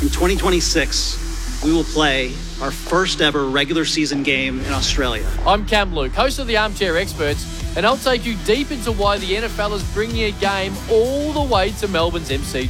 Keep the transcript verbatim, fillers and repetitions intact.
In twenty twenty-six, we will play our first ever regular season game in Australia. I'm Cam Luke, host of the Armchair Experts, and I'll take you deep into why the N F L is bringing a game all the way to Melbourne's M C G.